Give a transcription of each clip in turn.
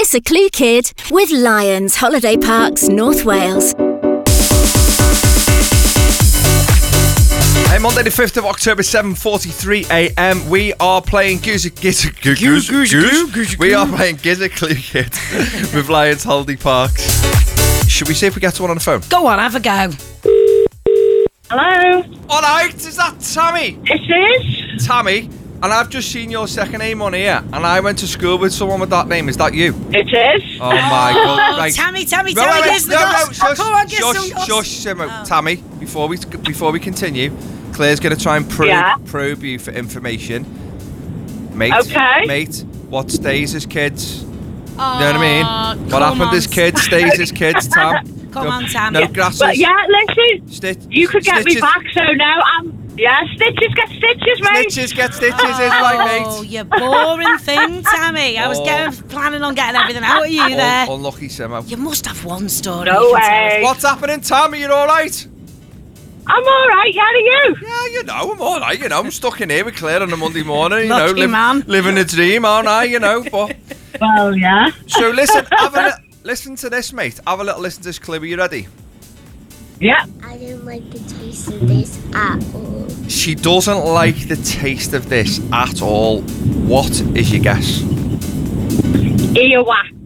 It's a Clue Kid with Lions Holiday Parks, North Wales. Hey, Monday the 5th of October, 7:43 a.m. We are playing We are playing Gizzard Clue Kid with Lions Holiday Parks. Should we see if we get to one on the phone? Go on, have a go. Hello? Alright, is that Tammy? It is? Tammy, and I've just seen your second name on here, and I went to school with someone with that name. Is that you? It is? Oh my God. Right. Tammy, Right, gives the goss. shush, Come on, give some goss. shush, simmer. Tammy, before we continue, Claire's going to try and probe you for information. Mate, Okay. Mate, what stays as kids? Oh, You know what I mean? What happened as kids stays as kids, Tam. Come on, Tammy. No grasses. But yeah, listen, you could get me back, so now stitches get stitches, mate. Stitches get stitches is right, Oh, mate. you boring thing, Tammy. I was planning on getting everything out of you there. Unlucky, Simo. You must have one story. No you can tell us. way. What's happening, Tam? Are you alright? I'm alright, how are you? Yeah, you know, I'm alright, you know. I'm stuck in here with Claire on a Monday morning, you Lucky know. man. Living a dream, aren't I, you know, but... Well, yeah. So listen, listen to this, mate. Have a little listen to this clip. Are you ready? Yeah. I don't like the taste of this at all. She doesn't like the taste of this at all. What is your guess? Earwax.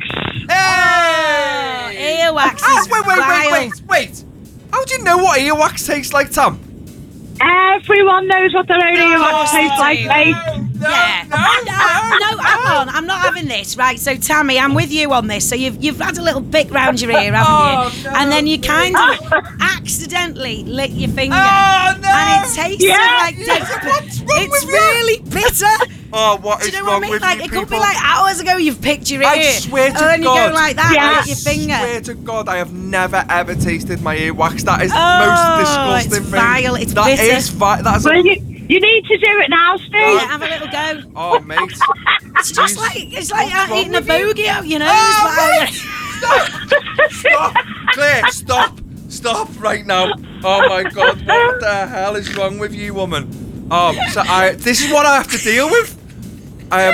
Hey! Earwax is Wait. How do you know what earwax tastes like, Tom? Everyone knows what their own earwax tastes like, mate. Yeah. No, hang on. I'm not having this. Right, so Tammy, I'm with you on this. So you've had a little pick round your ear, haven't you? No. And then you kind of accidentally lick your finger. Oh, no. And it tastes like What's wrong it's with really bitter. Oh, what Do is you know what wrong I mean? with Like you it people? could be like hours ago you've picked your ear. I swear to and then God. you go like that Yeah. with your finger. I swear to God, I have never ever tasted my earwax. That is the Oh, most disgusting it's thing. vile, it's That bitter. is vile. That's Well, you need to do it now, Steve. Yeah, have a little go. Oh, mate. It's just like What's wrong eating a with you? bogey out, you know. Oh, It's like- Stop! Claire, stop right now. Oh my God, what the hell is wrong with you, woman? This is what I have to deal with. I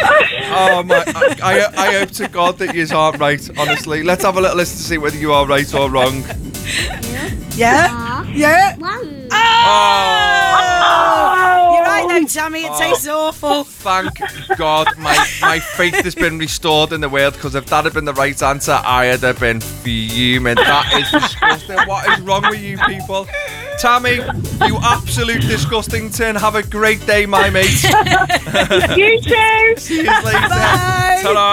hope to God that you aren't right, honestly. Let's have a little listen to see whether you are right or wrong. Yeah? Yeah? One. Oh! You're right though, Tammy, it tastes awful. Thank God my faith has been restored in the world, because if that had been the right answer, I would have been fuming. That is disgusting. What is wrong with you people? Tammy, you absolute disgusting tin. Have a great day, my mate. You too. See you later. Bye. Ta-ra.